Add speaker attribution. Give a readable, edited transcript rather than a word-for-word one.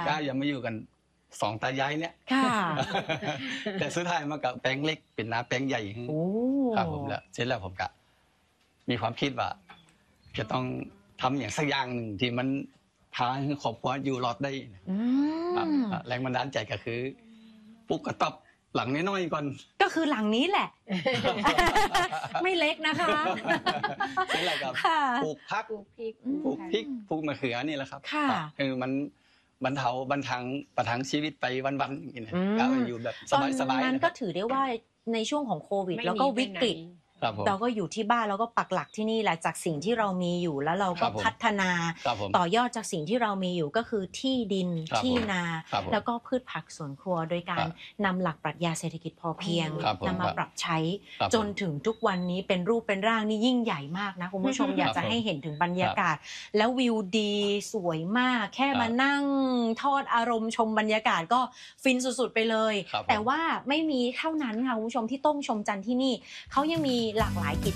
Speaker 1: ก็ยังมาอยู่กัน2 ตายายเนี่ย
Speaker 2: ค่ะ
Speaker 1: แต่สุดท้ายมากับแปลงเล็กเป็นนาแปลงใหญ่ครับผมแล้วเสร็จแล้วผมก็มีความคิดว่าจะต้องทำอย่างสักอย่างหนึ่งที่มันพาให้ครอบครัวอยู่รอดได้แรงบันดาลใจก็คือปลูกกระต๊อบหลังน้อยๆก่อน
Speaker 2: ก็คือหลังนี้แหละ ไม่เล็กนะคะ
Speaker 1: เสร็จแล้วก็ปลูกผักปลูกพริกปลูกมะเขือนี่แหละครับมันบรรเทาประทังชีวิตไปวันๆอย่างนี้นะก็อยู่แบบสบายๆ
Speaker 2: นั้นก็ถือได้ว่าในช่วงของโควิดแล้วก็วิกฤตเราก็อยู่ที่บ้านแล้วก็ปักหลักที่นี่แหละจากสิ่งที่เรามีอยู่แล้วเราก็พัฒนาต่อยอดจากสิ่งที่เรามีอยู่ก็คือที่ดินที่นาแล้วก็พืชผักสวนครัวโดยการนำหลักปรัชญาเศรษฐกิจพอเพียงนำมาปรับใช้จนถึงทุกวันนี้เป็นรูปเป็นร่างนี่ยิ่งใหญ่มากนะคุณผู้ชมอยากจะให้เห็นถึงบรรยากาศแล้ววิวดีสวยมากแค่มานั่งทอดอารมณ์ชมบรรยากาศก็ฟินสุดๆไปเลยแต่ว่าไม่มีเท่านั้นค่ะคุณผู้ชมที่ต้มชมจันทร์ที่นี่เขายังมีหลากหลายกิ